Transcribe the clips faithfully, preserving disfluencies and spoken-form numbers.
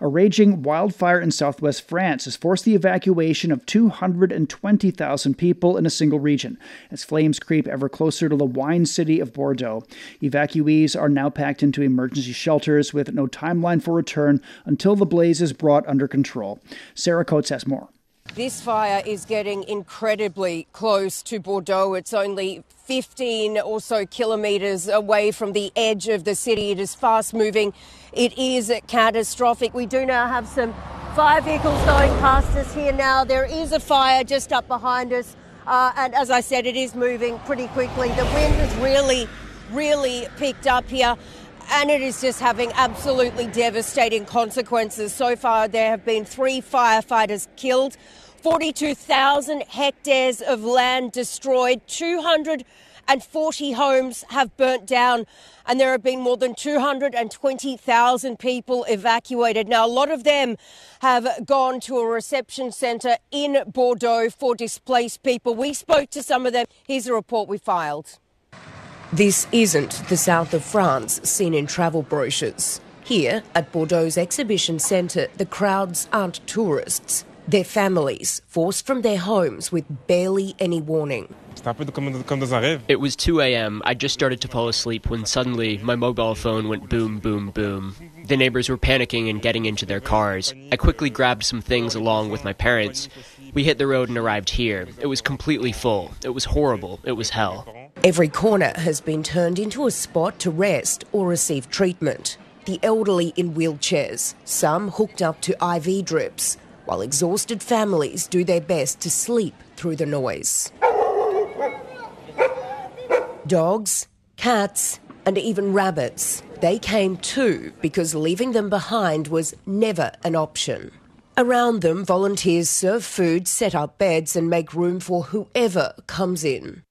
A raging wildfire in southwest France has forced the evacuation of two hundred twenty thousand people in a single region, as flames creep ever closer to the wine city of Bordeaux. Evacuees are now packed into emergency shelters with no timeline for return until the blaze is brought under control. Sarah Coates has more. This fire is getting incredibly close to Bordeaux. It's only fifteen or so kilometres away from the edge of the city. It is fast moving. It is catastrophic. We do now have some fire vehicles going past us here now. There is a fire just up behind us. Uh, and as I said, it is moving pretty quickly. The wind has really, really picked up here. And it is just having absolutely devastating consequences. So far, there have been three firefighters killed, forty-two thousand hectares of land destroyed, two hundred forty homes have burnt down, and there have been more than two hundred twenty thousand people evacuated. Now, a lot of them have gone to a reception centre in Bordeaux for displaced people. We spoke to some of them. Here's a report we filed. This isn't the south of France seen in travel brochures. Here, at Bordeaux's exhibition centre, the crowds aren't tourists. They're families, forced from their homes with barely any warning. It was two a.m. I just started to fall asleep when suddenly my mobile phone went boom, boom, boom. The neighbours were panicking and getting into their cars. I quickly grabbed some things along with my parents. We hit the road and arrived here. It was completely full. It was horrible. It was hell. Every corner has been turned into a spot to rest or receive treatment. The elderly in wheelchairs, some hooked up to I V drips, while exhausted families do their best to sleep through the noise. Dogs, cats, and even rabbits, they came too because leaving them behind was never an option. Around them, volunteers serve food, set up beds and make room for whoever comes in.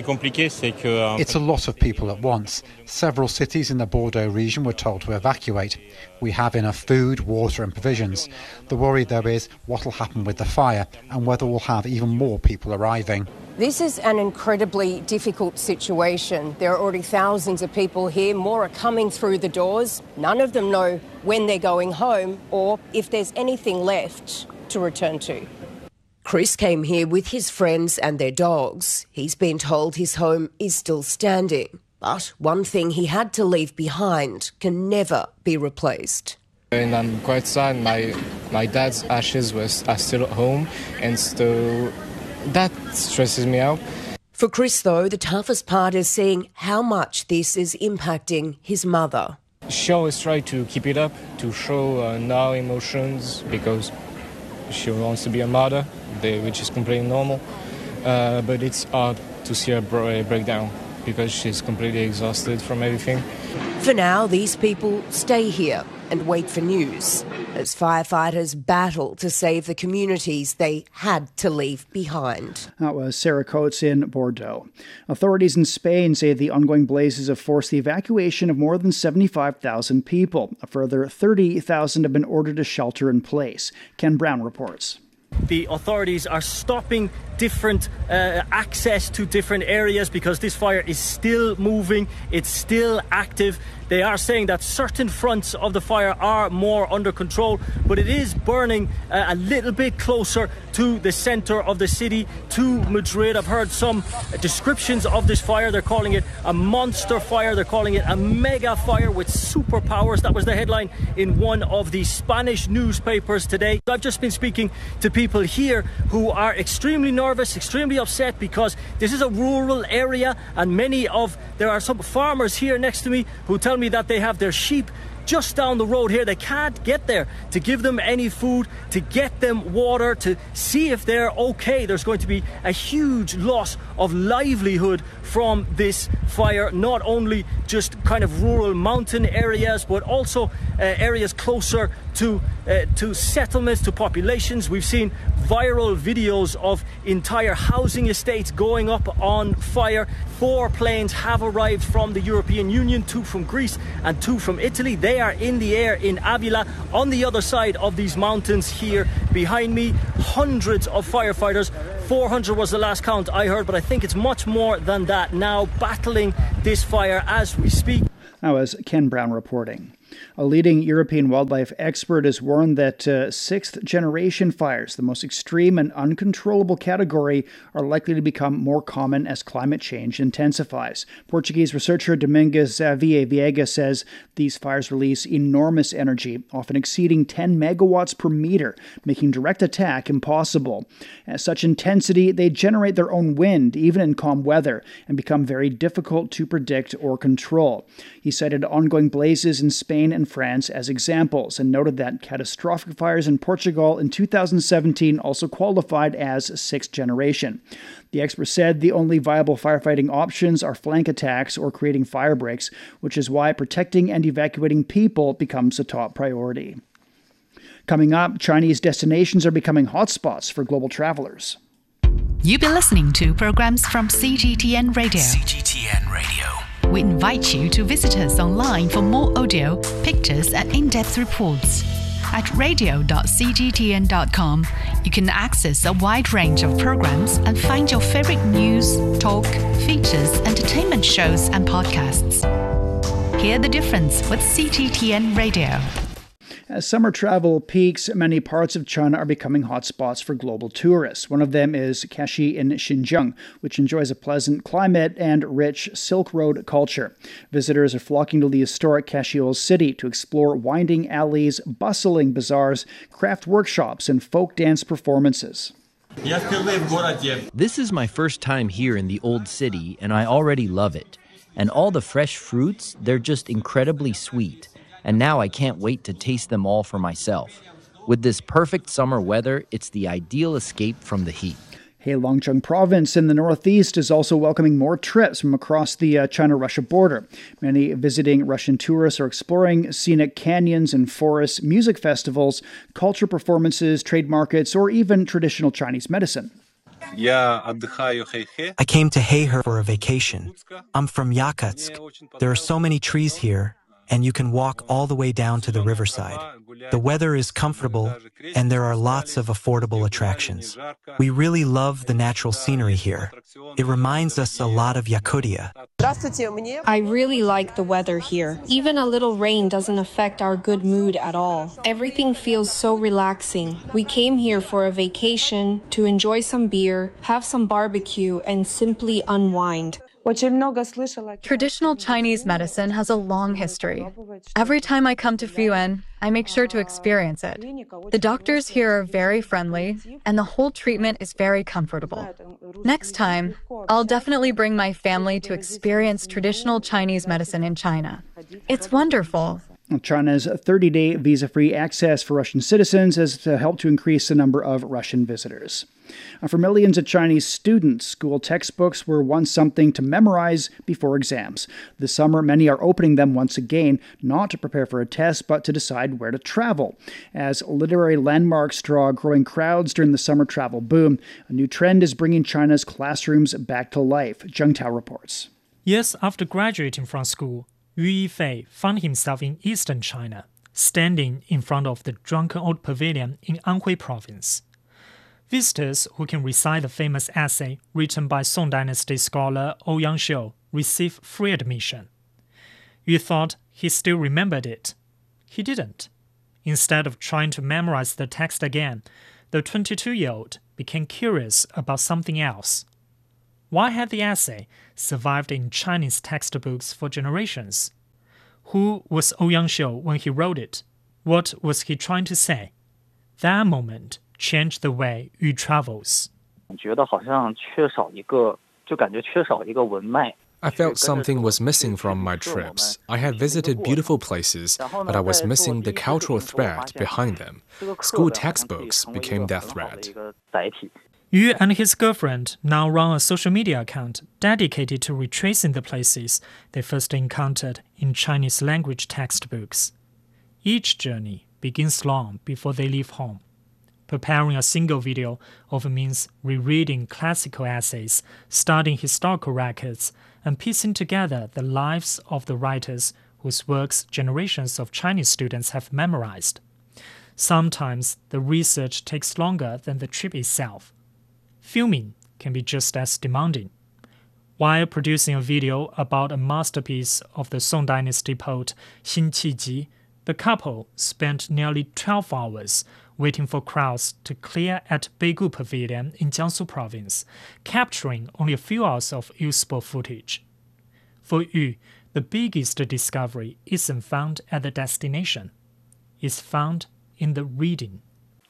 It's a lot of people at once. Several cities in the Bordeaux region were told to evacuate. We have enough food, water and provisions. The worry, though, is what will happen with the fire and whether we'll have even more people arriving. This is an incredibly difficult situation. There are already thousands of people here. More are coming through the doors. None of them know when they're going home or if there's anything left to return to. Chris came here with his friends and their dogs. He's been told his home is still standing. But one thing he had to leave behind can never be replaced. And I'm quite sad. My my dad's ashes was, are still at home, and so that stresses me out. For Chris, though, the toughest part is seeing how much this is impacting his mother. She always tries to keep it up, to show uh, no emotions, because she wants to be a mother, which is completely normal. Uh, but it's hard to see her break down because she's completely exhausted from everything. For now, these people stay here and wait for news as firefighters battle to save the communities they had to leave behind. That was Sarah Coates in Bordeaux. Authorities in Spain say the ongoing blazes have forced the evacuation of more than seventy-five thousand people. A further thirty thousand have been ordered to shelter in place. Ken Brown reports. The authorities are stopping different uh, access to different areas because this fire is still moving, it's still active. They are saying that certain fronts of the fire are more under control, but it is burning uh, a little bit closer to the centre of the city, to Madrid. I've heard some descriptions of this fire. They're calling it a monster fire. They're calling it a mega fire with superpowers. That was the headline in one of the Spanish newspapers today. I've just been speaking to people here who are extremely nervous, extremely upset because this is a rural area, and many of, there are some farmers here next to me who tell me that they have their sheep just down the road here. They can't get there to give them any food, to get them water, to see if they're okay. There's going to be a huge loss of livelihood from this fire, not only just kind of rural mountain areas, but also uh, areas closer to uh, to settlements, to populations. We've seen viral videos of entire housing estates going up on fire. Four planes have arrived from the European Union, two from Greece and two from Italy. They are in the air in Avila, on the other side of these mountains here behind me. Hundreds of firefighters, four hundred was the last count I heard, but I think it's much more than that now, battling this fire as we speak. That was Ken Brown reporting. A leading European wildlife expert has warned that uh, sixth-generation fires, the most extreme and uncontrollable category, are likely to become more common as climate change intensifies. Portuguese researcher Domingos Xavier Viega says these fires release enormous energy, often exceeding ten megawatts per meter, making direct attack impossible. At such intensity, they generate their own wind, even in calm weather, and become very difficult to predict or control. He cited ongoing blazes in Spain and France as examples, and noted that catastrophic fires in Portugal in two thousand seventeen also qualified as sixth generation. The expert said the only viable firefighting options are flank attacks or creating fire breaks, which is why protecting and evacuating people becomes a top priority. Coming up, Chinese destinations are becoming hotspots for global travelers. You've been listening to programs from C G T N Radio. C G T N Radio. We invite you to visit us online for more audio, pictures, and in-depth reports. At radio dot c g t n dot com, you can access a wide range of programs and find your favorite news, talk, features, entertainment shows, and podcasts. Hear the difference with C G T N Radio. As summer travel peaks, many parts of China are becoming hotspots for global tourists. One of them is Kashi in Xinjiang, which enjoys a pleasant climate and rich Silk Road culture. Visitors are flocking to the historic Kashi Old City to explore winding alleys, bustling bazaars, craft workshops, and folk dance performances. This is my first time here in the Old City, and I already love it. And all the fresh fruits, they're just incredibly sweet. And now I can't wait to taste them all for myself. With this perfect summer weather, it's the ideal escape from the heat. Heilongjiang province in the northeast is also welcoming more trips from across the uh, China-Russia border. Many visiting Russian tourists are exploring scenic canyons and forests, music festivals, culture performances, trade markets, or even traditional Chinese medicine. I came to Heihe for a vacation. I'm from Yakutsk. There are so many trees here, and you can walk all the way down to the riverside. The weather is comfortable, and there are lots of affordable attractions. We really love the natural scenery here. It reminds us a lot of Yakutia. I really like the weather here. Even a little rain doesn't affect our good mood at all. Everything feels so relaxing. We came here for a vacation, to enjoy some beer, have some barbecue, and simply unwind. Traditional Chinese medicine has a long history. Every time I come to Fuyuan, I make sure to experience it. The doctors here are very friendly, and the whole treatment is very comfortable. Next time, I'll definitely bring my family to experience traditional Chinese medicine in China. It's wonderful. China's thirty-day visa-free access for Russian citizens has helped to increase the number of Russian visitors. For millions of Chinese students, school textbooks were once something to memorize before exams. This summer, many are opening them once again, not to prepare for a test, but to decide where to travel. As literary landmarks draw growing crowds during the summer travel boom, a new trend is bringing China's classrooms back to life. Zheng Tao reports. Years after graduating from school, Yu Yifei found himself in eastern China, standing in front of the Drunken Old Pavilion in Anhui Province. Visitors who can recite the famous essay written by Song Dynasty scholar Ouyang Xiu receive free admission. Yu thought he still remembered it. He didn't. Instead of trying to memorize the text again, the twenty-two-year-old became curious about something else. Why had the essay survived in Chinese textbooks for generations? Who was Ouyang Xiu when he wrote it? What was he trying to say? That moment changed the way Yu travels. I felt something was missing from my trips. I had visited beautiful places, but I was missing the cultural thread behind them. School textbooks became that thread. Yu and his girlfriend now run a social media account dedicated to retracing the places they first encountered in Chinese language textbooks. Each journey begins long before they leave home. Preparing a single video often means rereading classical essays, studying historical records, and piecing together the lives of the writers whose works generations of Chinese students have memorized. Sometimes the research takes longer than the trip itself. Filming can be just as demanding. While producing a video about a masterpiece of the Song Dynasty poet Xin Qiji, The couple spent nearly twelve hours waiting for crowds to clear at Beigu Pavilion in Jiangsu Province, capturing only a few hours of usable footage. For Yu, the biggest discovery isn't found at the destination. It's found in the reading.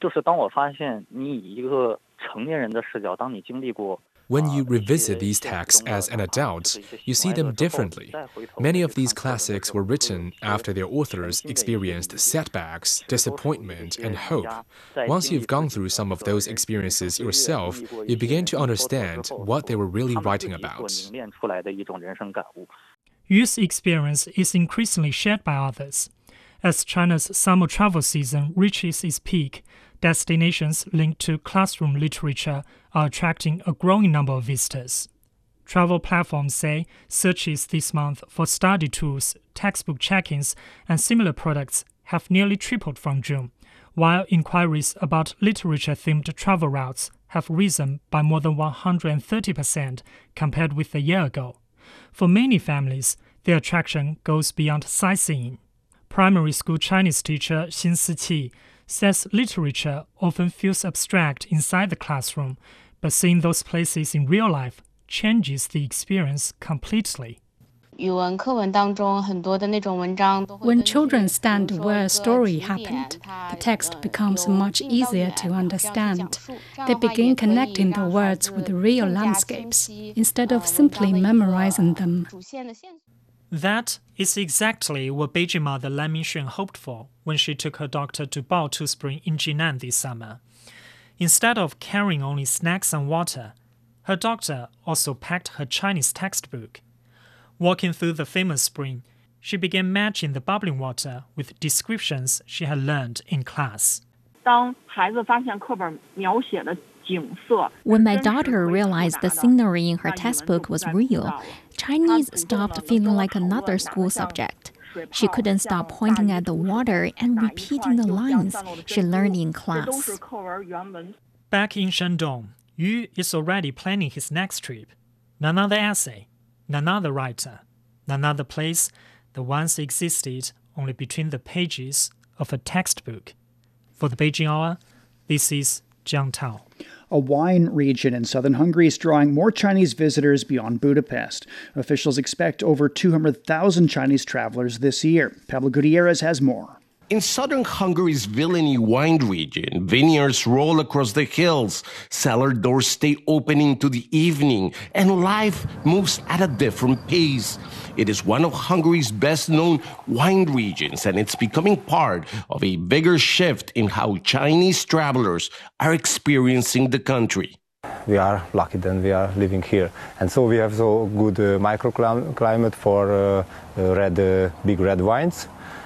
When you revisit these texts as an adult, you see them differently. Many of these classics were written after their authors experienced setbacks, disappointment, and hope. Once you've gone through some of those experiences yourself, you begin to understand what they were really writing about. Yu's experience is increasingly shared by others. As China's summer travel season reaches its peak, destinations linked to classroom literature are attracting a growing number of visitors. Travel platforms say searches this month for study tools, textbook check-ins, and similar products have nearly tripled from June, while inquiries about literature-themed travel routes have risen by more than one hundred thirty percent compared with a year ago. For many families, the attraction goes beyond sightseeing. Primary school Chinese teacher Xin Siqi says literature often feels abstract inside the classroom, but seeing those places in real life changes the experience completely. When children stand where a story happened, the text becomes much easier to understand. They begin connecting the words with the real landscapes, instead of simply memorizing them. That is exactly what Beijing mother Lan Mingxun hoped for when she took her daughter to Baotu Spring in Jinan this summer. Instead of carrying only snacks and water, her daughter also packed her Chinese textbook. Walking through the famous spring, she began matching the bubbling water with descriptions she had learned in class. When my daughter realized the scenery in her textbook was real, Chinese stopped feeling like another school subject. She couldn't stop pointing at the water and repeating the lines she learned in class. Back in Shandong, Yu is already planning his next trip. None other essay, none other writer, none other place that once existed only between the pages of a textbook. For the Beijing Hour, this is Jiang Tao. A wine region in southern Hungary is drawing more Chinese visitors beyond Budapest. Officials expect over two hundred thousand Chinese travelers this year. Pablo Gutierrez has more. In southern Hungary's Vilni wine region, vineyards roll across the hills, cellar doors stay open into the evening, and life moves at a different pace. It is one of Hungary's best-known wine regions, and it's becoming part of a bigger shift in how Chinese travelers are experiencing the country. We are lucky that we are living here, and so we have so good uh, microclimate for uh, uh, red, uh, big red wines.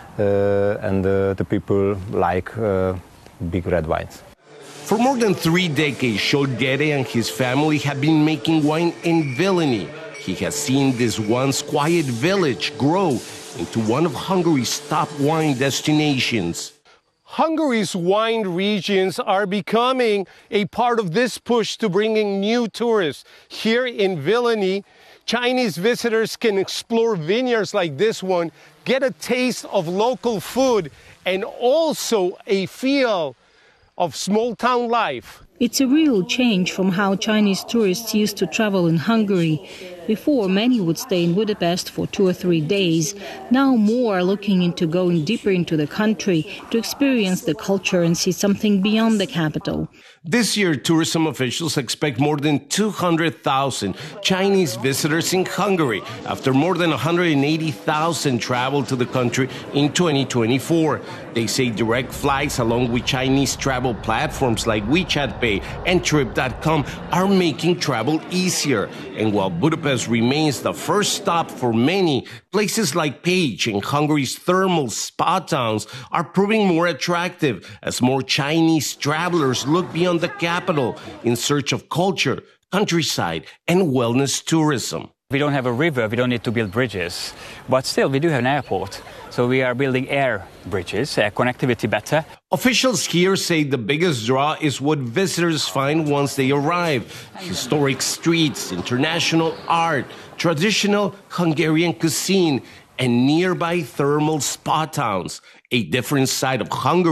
Uh, and uh, the people like uh, big red wines. For more than three decades, Zsolt Gere and his family have been making wine in Vilni. He has seen this once quiet village grow into one of Hungary's top wine destinations. Hungary's wine regions are becoming a part of this push to bringing new tourists. Here in Vilni, Chinese visitors can explore vineyards like this one, get a taste of local food, and also a feel of small town life. It's a real change from how Chinese tourists used to travel in Hungary. Before, many would stay in Budapest for two or three days. Now more are looking into going deeper into the country to experience the culture and see something beyond the capital. This year, tourism officials expect more than two hundred thousand Chinese visitors in Hungary after more than one hundred eighty thousand traveled to the country in twenty twenty-four. They say direct flights along with Chinese travel platforms like WeChat Pay and Trip dot com are making travel easier. And while Budapest remains the first stop for many, places like Pécs and Hungary's thermal spa towns are proving more attractive as more Chinese travelers look beyond the capital in search of culture, countryside, and wellness tourism. We don't have a river, we don't need to build bridges, but still we do have an airport. So we are building air bridges, uh, connectivity better. Officials here say the biggest draw is what visitors find once they arrive. Historic streets, international art, traditional Hungarian cuisine, and nearby thermal spa towns. a different side of Hungary